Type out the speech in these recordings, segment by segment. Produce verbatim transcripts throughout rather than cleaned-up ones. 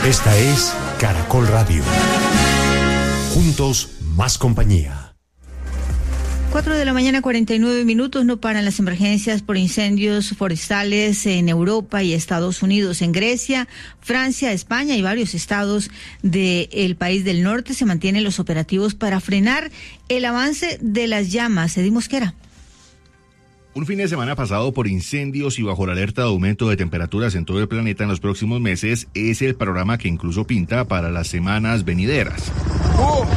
Esta es Caracol Radio. Juntos, más compañía. Cuatro de la mañana, cuarenta y nueve minutos. No paran las emergencias por incendios forestales en Europa y Estados Unidos. En Grecia, Francia, España y varios estados del país del norte se mantienen los operativos para frenar el avance de las llamas. Eddy Mosquera. Un fin de semana pasado por incendios y bajo la alerta de aumento de temperaturas en todo el planeta en los próximos meses es el panorama que incluso pinta para las semanas venideras. ¡Oh!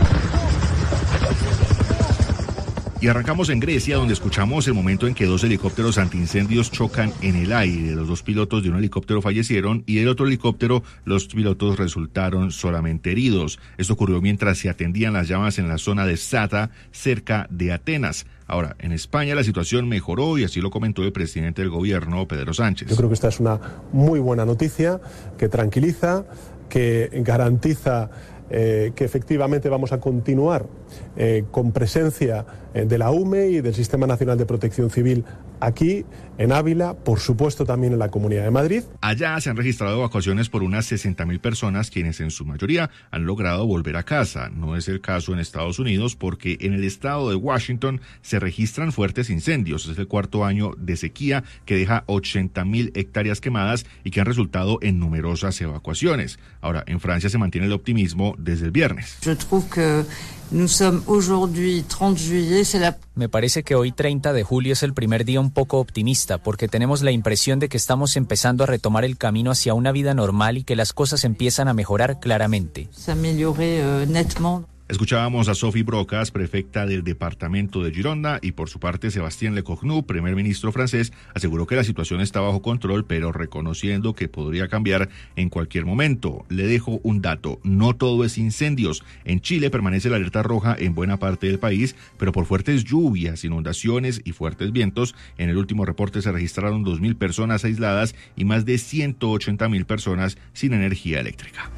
Y arrancamos en Grecia, donde escuchamos el momento en que dos helicópteros antiincendios chocan en el aire. Los dos pilotos de un helicóptero fallecieron y del otro helicóptero los pilotos resultaron solamente heridos. Esto ocurrió mientras se atendían las llamas en la zona de Sata, cerca de Atenas. Ahora, en España la situación mejoró y así lo comentó el presidente del gobierno, Pedro Sánchez. Yo creo que esta es una muy buena noticia que tranquiliza, que garantiza Eh, que efectivamente vamos a continuar eh, con presencia eh, de la U M E y del Sistema Nacional de Protección Civil aquí en Ávila, por supuesto también en la Comunidad de Madrid. Allá se han registrado evacuaciones por unas sesenta mil personas, quienes en su mayoría han logrado volver a casa. No es el caso en Estados Unidos porque en el estado de Washington se registran fuertes incendios. Es el cuarto año de sequía que deja ochenta mil hectáreas quemadas y que han resultado en numerosas evacuaciones. Ahora, en Francia se mantiene el optimismo desde el viernes. Je trouve que nous sommes aujourd'hui treinta juillet, c'est la... Me parece que hoy treinta de julio es el primer día un poco optimista, porque tenemos la impresión de que estamos empezando a retomar el camino hacia una vida normal y que las cosas empiezan a mejorar claramente. S'améliorer euh, nettement. Escuchábamos a Sophie Brocas, prefecta del departamento de Gironda, y por su parte Sébastien Lecornu, primer ministro francés, aseguró que la situación está bajo control, pero reconociendo que podría cambiar en cualquier momento. Le dejo un dato: no todo es incendios. En Chile permanece la alerta roja en buena parte del país, pero por fuertes lluvias, inundaciones y fuertes vientos, en el último reporte se registraron dos mil personas aisladas y más de ciento ochenta mil personas sin energía eléctrica.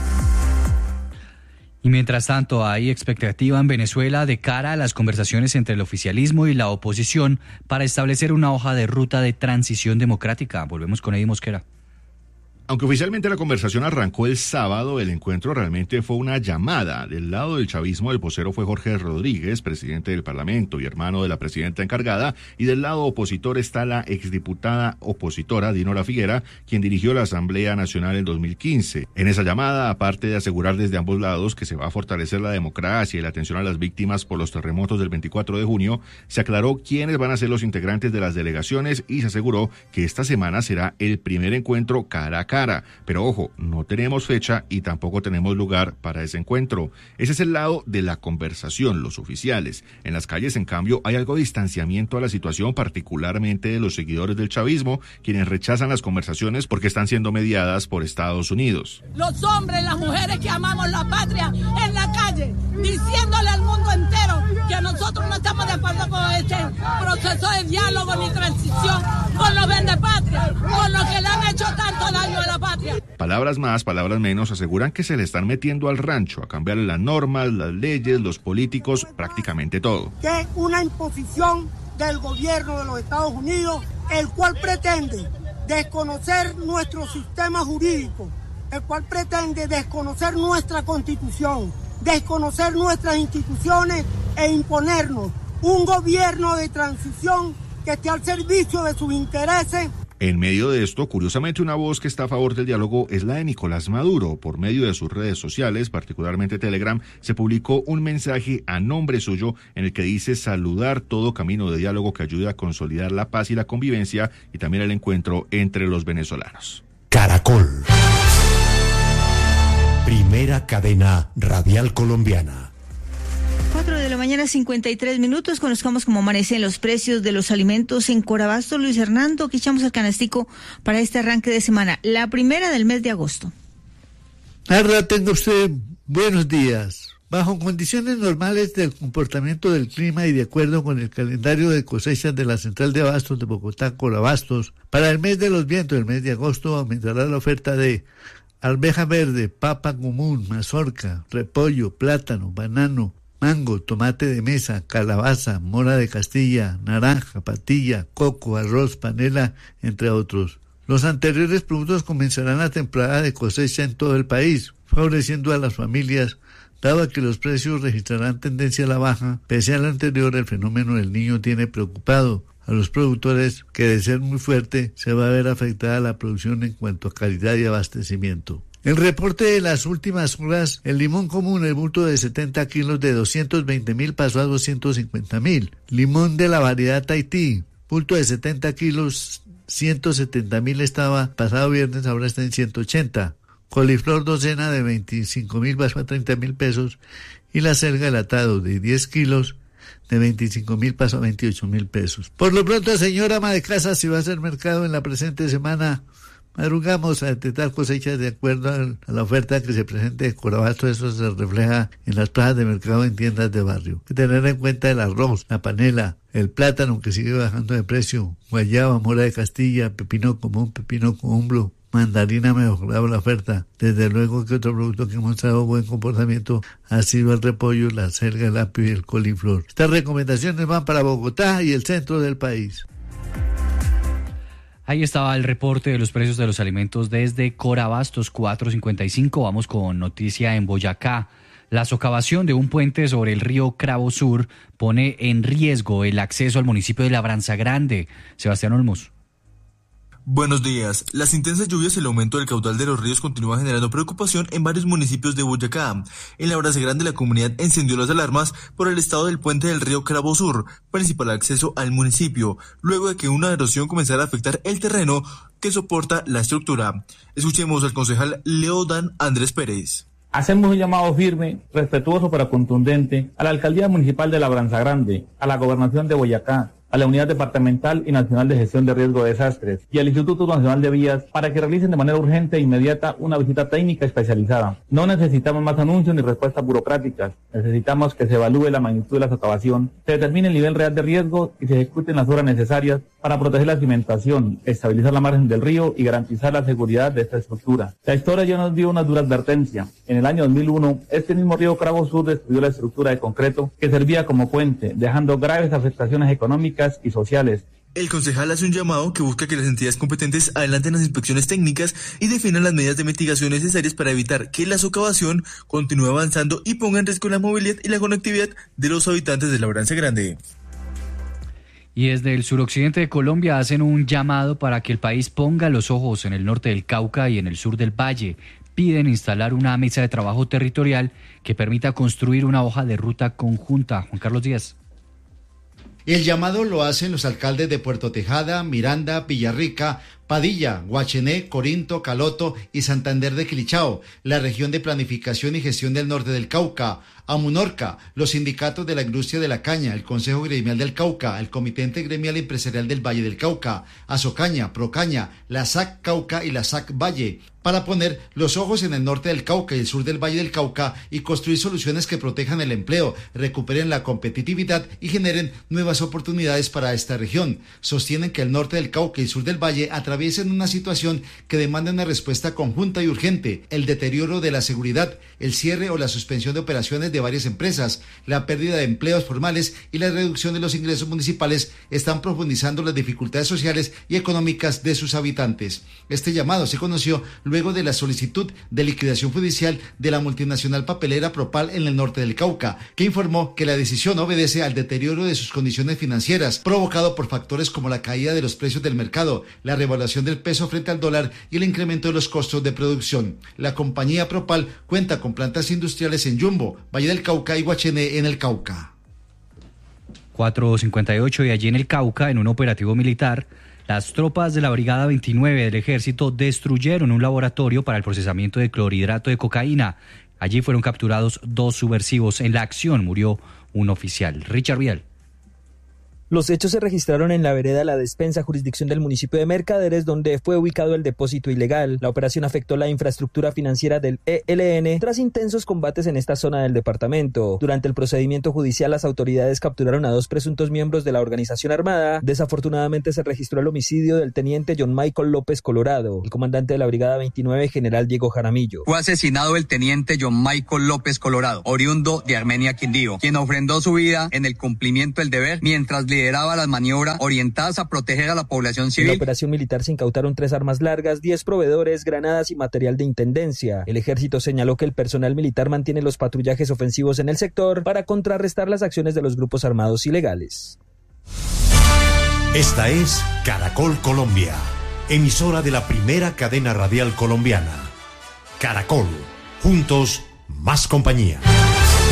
Y mientras tanto, hay expectativa en Venezuela de cara a las conversaciones entre el oficialismo y la oposición para establecer una hoja de ruta de transición democrática. Volvemos con Eddy Mosquera. Aunque oficialmente la conversación arrancó el sábado, el encuentro realmente fue una llamada. Del lado del chavismo, el vocero fue Jorge Rodríguez, presidente del Parlamento y hermano de la presidenta encargada, y del lado opositor está la exdiputada opositora Dinora Figuera, quien dirigió la Asamblea Nacional en dos mil quince. En esa llamada, aparte de asegurar desde ambos lados que se va a fortalecer la democracia y la atención a las víctimas por los terremotos del veinticuatro de junio, se aclaró quiénes van a ser los integrantes de las delegaciones y se aseguró que esta semana será el primer encuentro cara a cara. Cara. Pero ojo, no tenemos fecha y tampoco tenemos lugar para ese encuentro. Ese es el lado de la conversación, los oficiales. En las calles, en cambio, hay algo de distanciamiento a la situación, particularmente de los seguidores del chavismo, quienes rechazan las conversaciones porque están siendo mediadas por Estados Unidos. Los hombres, las mujeres que amamos la patria en la calle, diciéndole al mundo entero que nosotros no estamos de acuerdo con este proceso de diálogo ni transición con los vendepatrias, con los que le han hecho tanto daño a la patria. Palabras más, palabras menos, aseguran que se le están metiendo al rancho a cambiarle las normas, las leyes, los políticos, prácticamente todo. Que una imposición del gobierno de los Estados Unidos, el cual pretende desconocer nuestro sistema jurídico, el cual pretende desconocer nuestra constitución, desconocer nuestras instituciones e imponernos un gobierno de transición que esté al servicio de sus intereses. En medio de esto, curiosamente, una voz que está a favor del diálogo es la de Nicolás Maduro. Por medio de sus redes sociales, particularmente Telegram, se publicó un mensaje a nombre suyo en el que dice saludar todo camino de diálogo que ayude a consolidar la paz y la convivencia y también el encuentro entre los venezolanos. Caracol. Primera cadena radial colombiana. Cuatro de la mañana, cincuenta y tres minutos. Conozcamos cómo amanecen los precios de los alimentos en Corabastos. Luis Hernando, que echamos el canastico para este arranque de semana, la primera del mes de agosto. Arra, tenga usted buenos días. Bajo condiciones normales del comportamiento del clima y de acuerdo con el calendario de cosechas de la Central de Abastos de Bogotá, Corabastos, para el mes de los vientos, el mes de agosto, aumentará la oferta de arveja verde, papa común, mazorca, repollo, plátano, banano, mango, tomate de mesa, calabaza, mora de Castilla, naranja, patilla, coco, arroz, panela, entre otros. Los anteriores productos comenzarán la temporada de cosecha en todo el país, favoreciendo a las familias, dado que los precios registrarán tendencia a la baja. Pese a lo anterior, el fenómeno del Niño tiene preocupado a los productores, que de ser muy fuerte se va a ver afectada la producción en cuanto a calidad y abastecimiento. El reporte de las últimas horas, el limón común, el bulto de setenta kilos de doscientos veinte mil pasó a doscientos cincuenta mil. Limón de la variedad Tahití, bulto de setenta kilos, ciento setenta mil estaba pasado viernes, ahora está en ciento ochenta. Coliflor docena de veinticinco mil pasó a treinta mil pesos y la selga el atado de diez kilos de veinticinco mil pasó a veintiocho mil pesos. Por lo pronto, señora ama de casa, si va a hacer mercado en la presente semana, madrugamos a detectar cosechas de acuerdo a la oferta que se presente de Corabasto. Eso se refleja en las plazas de mercado en tiendas de barrio. Hay que tener en cuenta el arroz, la panela, el plátano que sigue bajando de precio, guayaba, mora de Castilla, pepino común, pepino columbro, mandarina mejorado la oferta. Desde luego que otro producto que ha mostrado buen comportamiento ha sido el repollo, la selga, el apio y el coliflor. Estas recomendaciones van para Bogotá y el centro del país. Ahí estaba el reporte de los precios de los alimentos desde Corabastos cuatrocientos cincuenta y cinco. Vamos con noticia en Boyacá. La socavación de un puente sobre el río Cravo Sur pone en riesgo el acceso al municipio de Labranza Grande. Sebastián Olmos. Buenos días. Las intensas lluvias y el aumento del caudal de los ríos continúa generando preocupación en varios municipios de Boyacá. En Labranza Grande, la comunidad encendió las alarmas por el estado del puente del río Cravo Sur, principal acceso al municipio, luego de que una erosión comenzara a afectar el terreno que soporta la estructura. Escuchemos al concejal Leodan Andrés Pérez. Hacemos un llamado firme, respetuoso pero contundente a la Alcaldía Municipal de Labranza Grande, a la Gobernación de Boyacá, a la Unidad Departamental y Nacional de Gestión de Riesgo de Desastres y al Instituto Nacional de Vías para que realicen de manera urgente e inmediata una visita técnica especializada. No necesitamos más anuncios ni respuestas burocráticas. Necesitamos que se evalúe la magnitud de la socavación, se determine el nivel real de riesgo y se ejecuten las obras necesarias para proteger la cimentación, estabilizar la margen del río y garantizar la seguridad de esta estructura. La historia ya nos dio una dura advertencia. En el año dos mil uno, este mismo río Cravo Sur destruyó la estructura de concreto que servía como puente, dejando graves afectaciones económicas y sociales. El concejal hace un llamado que busca que las entidades competentes adelanten las inspecciones técnicas y definan las medidas de mitigación necesarias para evitar que la socavación continúe avanzando y ponga en riesgo la movilidad y la conectividad de los habitantes de Labranza Grande. Y desde el suroccidente de Colombia hacen un llamado para que el país ponga los ojos en el norte del Cauca y en el sur del Valle. Piden instalar una mesa de trabajo territorial que permita construir una hoja de ruta conjunta. Juan Carlos Díaz. El llamado lo hacen los alcaldes de Puerto Tejada, Miranda, Villarrica, Padilla, Guachené, Corinto, Caloto y Santander de Quilichao, la región de planificación y gestión del norte del Cauca, a Munorca, los sindicatos de la industria de la caña, el Consejo Gremial del Cauca, el Comité Intergremial Empresarial del Valle del Cauca, Azocaña, Procaña, la S A C Cauca y la S A C Valle, para poner los ojos en el norte del Cauca y el sur del Valle del Cauca y construir soluciones que protejan el empleo, recuperen la competitividad y generen nuevas oportunidades para esta región. Sostienen que el norte del Cauca y el sur del Valle atraviesen una situación que demanda una respuesta conjunta y urgente: el deterioro de la seguridad, el cierre o la suspensión de operaciones de varias empresas, la pérdida de empleos formales y la reducción de los ingresos municipales están profundizando las dificultades sociales y económicas de sus habitantes. Este llamado se conoció luego de la solicitud de liquidación judicial de la multinacional papelera Propal en el norte del Cauca, que informó que la decisión obedece al deterioro de sus condiciones financieras, provocado por factores como la caída de los precios del mercado, la revaluación del peso frente al dólar y el incremento de los costos de producción. La compañía Propal cuenta con plantas industriales en Yumbo, Valle del Cauca y Guachené en el Cauca. cuatrocientos cincuenta y ocho y allí en el Cauca, en un operativo militar, las tropas de la Brigada veintinueve del Ejército destruyeron un laboratorio para el procesamiento de clorhidrato de cocaína. Allí fueron capturados dos subversivos. En la acción murió un oficial. Richard Vial. Los hechos se registraron en la vereda La Despensa, jurisdicción del municipio de Mercaderes, donde fue ubicado el depósito ilegal. La operación afectó la infraestructura financiera del E L N tras intensos combates en esta zona del departamento. Durante el procedimiento judicial, las autoridades capturaron a dos presuntos miembros de la organización armada. Desafortunadamente se registró el homicidio del teniente John Michael López Colorado. El comandante de la Brigada veintinueve, general Diego Jaramillo. Fue asesinado el teniente John Michael López Colorado, oriundo de Armenia, Quindío, quien ofrendó su vida en el cumplimiento del deber mientras lideraba las maniobras orientadas a proteger a la población civil. En la operación militar se incautaron tres armas largas, diez proveedores, granadas y material de intendencia. El ejército señaló que el personal militar mantiene los patrullajes ofensivos en el sector para contrarrestar las acciones de los grupos armados ilegales. Esta es Caracol Colombia, emisora de la primera cadena radial colombiana. Caracol, juntos, más compañía.